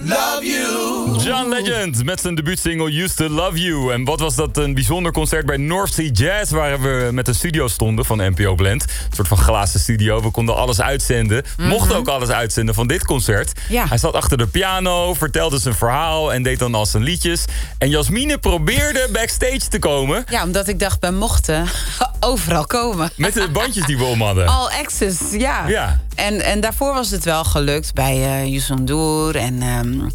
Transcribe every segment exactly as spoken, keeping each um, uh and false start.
love you. John Legend met zijn debuutsingle Used to Love You. En wat was dat een bijzonder concert bij North Sea Jazz... waar we met een studio stonden van N P O Blend. Een soort van glazen studio. We konden alles uitzenden. Mm-hmm. Mochten ook alles uitzenden van dit concert. Ja. Hij zat achter de piano, vertelde zijn verhaal... en deed dan al zijn liedjes. En Jasmine probeerde backstage te komen. Ja, omdat ik dacht, we mochten overal komen. Met de bandjes die we om hadden. All access, ja. Ja. En, en daarvoor was het wel gelukt bij uh, Youssou N'Dour en... Um,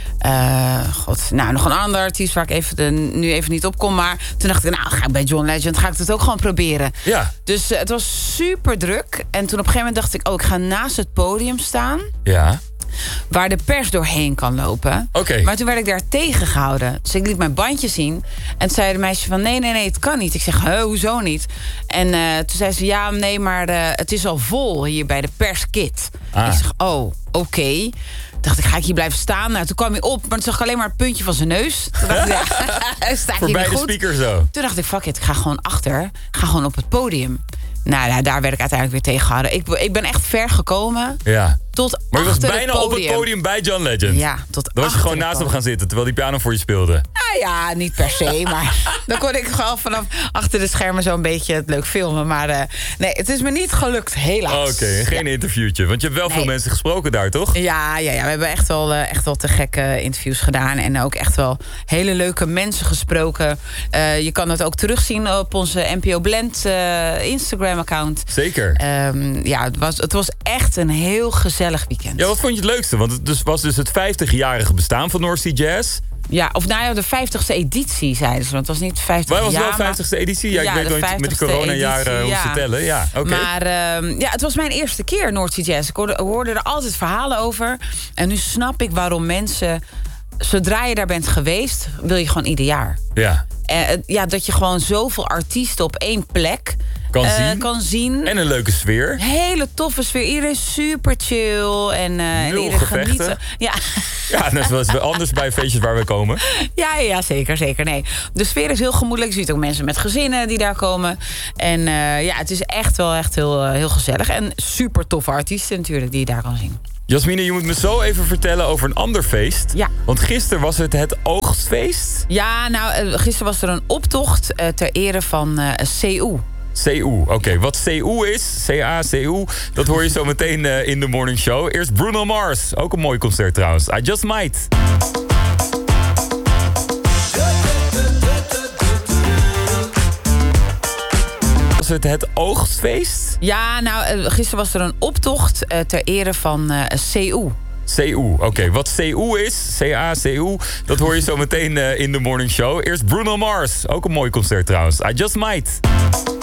uh, God, nou, nog een ander artiest waar ik even de, nu even niet op kom. Maar toen dacht ik, nou, ga ik bij John Legend, ga ik het ook gewoon proberen. Ja. Dus uh, het was super druk. En toen op een gegeven moment dacht ik, oh, ik ga naast het podium staan. Ja. Waar de pers doorheen kan lopen. Okay. Maar toen werd ik daar tegengehouden. Dus ik liet mijn bandje zien. En toen zei de meisje van, nee, nee, nee, het kan niet. Ik zeg, huh, hoezo niet? En uh, toen zei ze, ja, nee, maar uh, het is al vol hier bij de perskit. Ah. Ik zeg, oh, oké. Okay. Dacht ik, ga ik hier blijven staan? Nou, toen kwam hij op, maar toen zag ik alleen maar het puntje van zijn neus. Toen dacht ik, ja, sta ik voor hier beide goed? speakers zo. Toen dacht ik, fuck it, ik ga gewoon achter. Ik ga gewoon op het podium. Nou, nou, daar werd ik uiteindelijk weer tegengehouden. Ik, ik ben echt ver gekomen. Ja. Tot maar je was achter bijna het op het podium bij John Legend. Ja, tot Dan was je gewoon naast podium. hem gaan zitten, terwijl die piano voor je speelde. Nou ja, niet per se, maar dan kon ik gewoon vanaf achter de schermen zo'n beetje het leuk filmen. Maar uh, nee, het is me niet gelukt, helaas. Oké, okay, geen ja. interviewtje. Want je hebt wel nee. veel mensen gesproken daar, toch? Ja, ja, ja, we hebben echt wel, uh, echt wel te gekke interviews gedaan. En ook echt wel hele leuke mensen gesproken. Uh, je kan het ook terugzien op onze N P O Blend uh, Instagram-account. Zeker. Um, ja, het was, het was echt een heel gezellig weekend. Ja, wat vond je het leukste? Want het dus, was dus het vijftigjarige bestaan van North Sea Jazz. Ja, of nou ja, de vijftigste editie, zeiden ze. Want het was niet vijftig jaar. Maar was wel vijftigste editie? Ja, ik ja, weet nog niet met die coronajaren hoe ja. ze tellen. Ja, oké. Okay. Maar uh, ja, het was mijn eerste keer North Sea Jazz. Ik hoorde, hoorde er altijd verhalen over. En nu snap ik waarom mensen... Zodra je daar bent geweest, wil je gewoon ieder jaar. Ja. Uh, ja, dat je gewoon zoveel artiesten op één plek kan, uh, zien. kan zien. En een leuke sfeer. Hele toffe sfeer. Iedereen super chill. En, uh, en iedereen genieten. Ja. Ja, net zoals anders bij feestjes waar we komen. Ja, ja, zeker, zeker. Nee. De sfeer is heel gemoedelijk. Je ziet ook mensen met gezinnen die daar komen. En uh, ja, het is echt wel echt heel, uh, heel gezellig. En super toffe artiesten natuurlijk die je daar kan zien. Jasmine, je moet me zo even vertellen over een ander feest. Ja. Want gisteren was het het oogstfeest. Ja, nou, gisteren was er een optocht uh, ter ere van uh, C U. C U, oké. Okay. Wat C U is, C A C U, dat hoor je zo meteen uh, in de morning show. Eerst Bruno Mars, ook een mooi concert trouwens. I Just Might. Was het het oogstfeest? Ja, nou, gisteren was er een optocht uh, ter ere van uh, C U. C U, oké. Okay. Wat C U is, C A C U, dat hoor je zo meteen uh, in de morning show. Eerst Bruno Mars, ook een mooi concert trouwens. I Just Might.